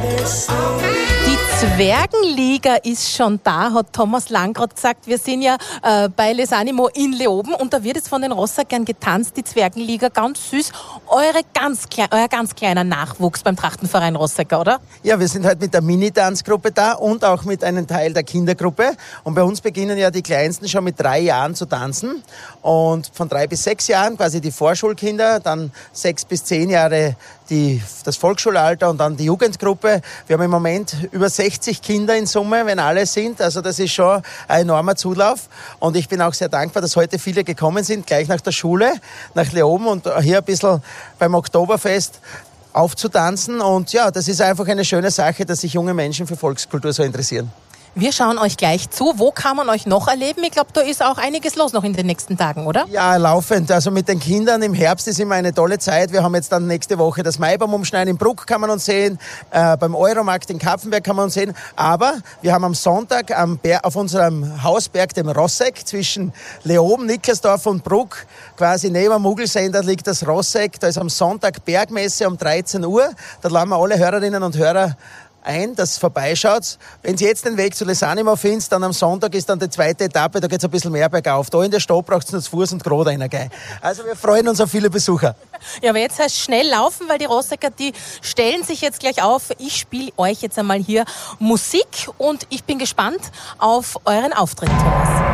Die Zwergenliga ist schon da, hat Thomas Lang gerade gesagt. Wir sind ja bei Les Animaux in Leoben und da wird es von den Rossakern getanzt, die Zwergenliga, ganz süß. Euer ganz kleiner Nachwuchs beim Trachtenverein Rossacker, oder? Ja, wir sind halt mit der Mini-Tanzgruppe da und auch mit einem Teil der Kindergruppe. Und bei uns beginnen ja die Kleinsten schon mit 3 Jahren zu tanzen. Und von 3 bis 6 Jahren quasi die Vorschulkinder, dann 6 bis 10 Jahre das Volksschulalter und dann die Jugendgruppe. Wir haben im Moment über 60 Kinder in Summe, wenn alle sind. Also das ist schon ein enormer Zulauf. Und ich bin auch sehr dankbar, dass heute viele gekommen sind, gleich nach der Schule, nach Leoben und hier ein bisschen beim Oktoberfest aufzutanzen. Und ja, das ist einfach eine schöne Sache, dass sich junge Menschen für Volkskultur so interessieren. Wir schauen euch gleich zu. Wo kann man euch noch erleben? Ich glaube, da ist auch einiges los noch in den nächsten Tagen, oder? Ja, laufend. Also mit den Kindern im Herbst ist immer eine tolle Zeit. Wir haben jetzt dann nächste Woche das Maibaum-Umschneiden in Bruck, kann man uns sehen. Beim Euromarkt in Kapfenberg kann man uns sehen. Aber wir haben am Sonntag auf unserem Hausberg, dem Rosseck, zwischen Leoben, Nickelsdorf und Bruck, quasi neben dem Mugelsender liegt das Rosseck. Da ist am Sonntag Bergmesse um 13 Uhr. Da laden wir alle Hörerinnen und Hörer ein, dass vorbeischaut. Wenn Sie jetzt den Weg zu Les Animaux finden, dann am Sonntag ist dann die zweite Etappe, da geht es ein bisschen mehr bergauf. Da in der Stadt braucht es nur zu Fuß und gerade reingehen. Also wir freuen uns auf viele Besucher. Ja, aber jetzt heißt schnell laufen, weil die Rossacker, die stellen sich jetzt gleich auf. Ich spiele euch jetzt einmal hier Musik und ich bin gespannt auf euren Auftritt, Thomas.